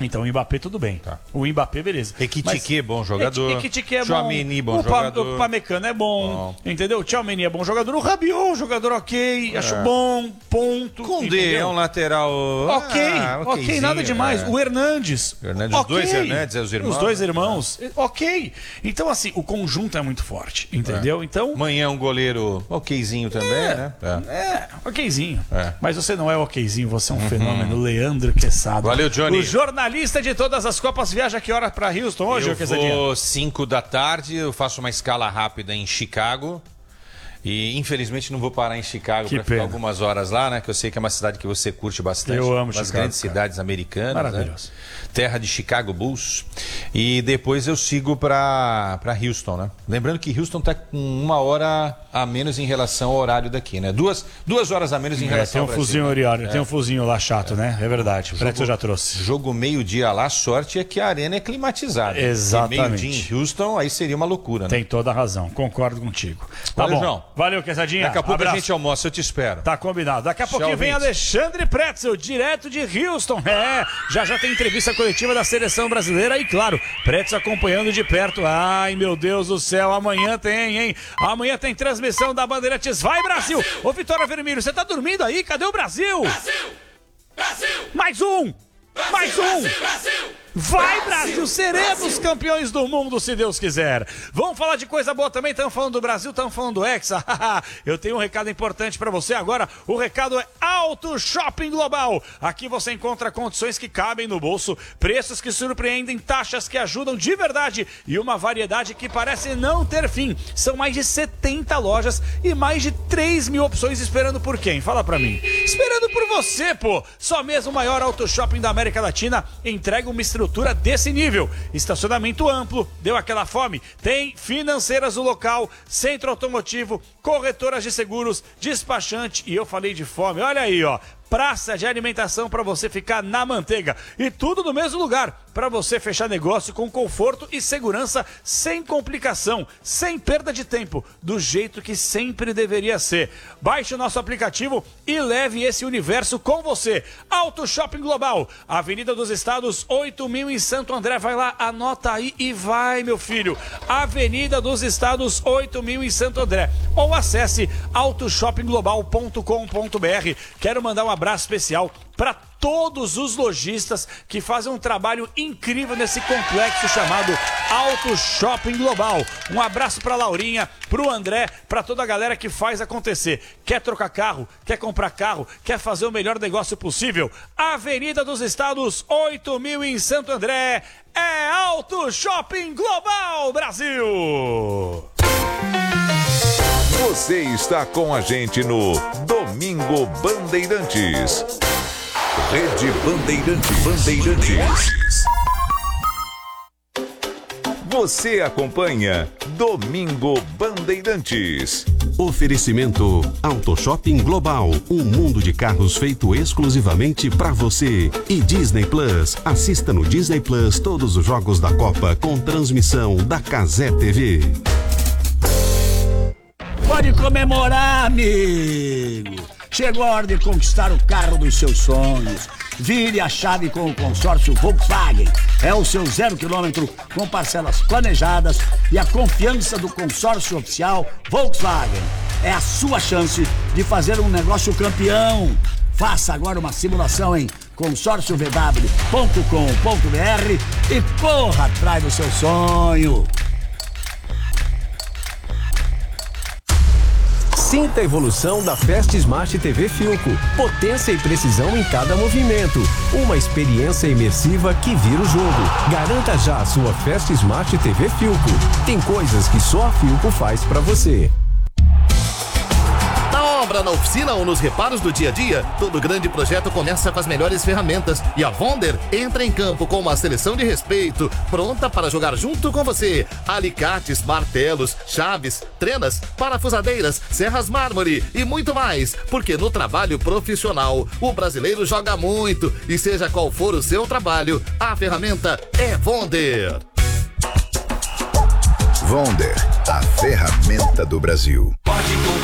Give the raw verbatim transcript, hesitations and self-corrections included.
Então o Mbappé tudo bem. Tá. O Mbappé, beleza. Ekitike é bom jogador. Ekitike é bom. Tchouaméni, bom o jogador. O Upamecano é bom, bom. Entendeu? O Tchouaméni é bom jogador. O Rabiot, jogador ok. É. Acho bom, ponto. Koundé é um lateral... Ok, ah, ok, nada demais. É. O Hernandes. Hernandes okay. Os dois Hernandes, os irmãos. Os dois irmãos. É. Ok. Então, assim, o conjunto é muito forte, entendeu? É. Então... Amanhã um goleiro okzinho também, é. né? É, é okzinho. É. Mas você não é okzinho, você é um uhum. fenômeno. Leandro Quesada. Valeu, Johnny. O jornalista de todas as Copas viaja que hora para Houston hoje, eu vou cinco da tarde, eu faço uma escala rápida em Chicago. E infelizmente não vou parar em Chicago para ficar algumas horas lá, né? Que eu sei que é uma cidade que você curte bastante. Eu amo Chicago. As grandes cara. cidades americanas. Maravilhoso. Né? Terra de Chicago Bulls. E depois eu sigo para para Houston, né? Lembrando que Houston tá com uma hora a menos em relação ao horário daqui, né? Duas, duas horas a menos em é, relação tem um ao Brasil. Fuzinho horário, é. Tem um fuzinho lá chato, é. né? É verdade. O Preto já trouxe. Jogo meio-dia lá, sorte é que a arena é climatizada. Exatamente. Meio-dia em Houston, aí seria uma loucura, né? Tem toda a razão, concordo contigo. Tá Valeu, bom. João. Valeu, Quesadinha. Daqui a pouco Abraço. a gente almoça, eu te espero. Tá combinado. Daqui a pouquinho vem Alexandre Pretzel, direto de Houston. É, já já tem entrevista coletiva da seleção brasileira e, claro, Pretzel acompanhando de perto. Ai, meu Deus do céu, amanhã tem, hein? Amanhã tem transmissão da Bandeirantes. Vai, Brasil! Ô, Vitória Vermelho, você tá dormindo aí? Cadê o Brasil? Brasil! Brasil! Mais um! Brasil, Mais um! Brasil, Brasil! Vai, Brasil, seremos campeões do mundo, se Deus quiser. Vamos falar de coisa boa também, estamos falando do Brasil, estamos falando do Hexa. Eu tenho um recado importante para você agora, o recado é Auto Shopping Global. Aqui você encontra condições que cabem no bolso, preços que surpreendem, taxas que ajudam de verdade e uma variedade que parece não ter fim. São mais de setenta lojas e mais de três mil opções esperando por quem? Fala pra mim. Esperando por você, pô. Só mesmo o maior Auto Shopping da América Latina entrega uma estrutura desse nível. Estacionamento amplo, deu aquela fome? Tem financeiras no local, centro automotivo, corretoras de seguros, despachante e eu falei de fome, olha aí, ó. Praça de alimentação para você ficar na manteiga e tudo no mesmo lugar para você fechar negócio com conforto e segurança sem complicação, sem perda de tempo, do jeito que sempre deveria ser. Baixe o nosso aplicativo e leve esse universo com você. Auto Shopping Global, Avenida dos Estados oito mil em Santo André, vai lá, anota aí e vai, meu filho. Avenida dos Estados oito mil em Santo André ou acesse auto shopping global ponto com ponto br. Quero mandar um abraço especial para todos os lojistas que fazem um trabalho incrível nesse complexo chamado Auto Shopping Global. Um abraço para Laurinha, para o André, para toda a galera que faz acontecer. Quer trocar carro? Quer comprar carro? Quer fazer o melhor negócio possível? Avenida dos Estados oito mil em Santo André. É Auto Shopping Global, Brasil! Você está com a gente no Domingo Bandeirantes. Rede Bandeirantes. Bandeirantes. Você acompanha Domingo Bandeirantes. Oferecimento Auto Shopping Global, um mundo de carros feito exclusivamente para você. E Disney Plus, assista no Disney Plus todos os jogos da Copa com transmissão da Cazé T V. Pode comemorar, amigo! Chegou a hora de conquistar o carro dos seus sonhos. Vire a chave com o consórcio Volkswagen. É o seu zero quilômetro com parcelas planejadas e a confiança do consórcio oficial Volkswagen. É a sua chance de fazer um negócio campeão. Faça agora uma simulação em consórcio v w ponto com ponto br e corra atrás do seu sonho. Sinta a evolução da Fast Smart T V Philco. Potência e precisão em cada movimento. Uma experiência imersiva que vira o jogo. Garanta já a sua Fast Smart T V Philco. Tem coisas que só a Philco faz pra você. Obra na oficina ou nos reparos do dia a dia, todo grande projeto começa com as melhores ferramentas e a Wonder entra em campo com uma seleção de respeito, pronta para jogar junto com você. Alicates, martelos, chaves, trenas, parafusadeiras, serras mármore e muito mais, porque no trabalho profissional o brasileiro joga muito e seja qual for o seu trabalho, a ferramenta é Wonder. Wonder, a ferramenta do Brasil. Pode comprar.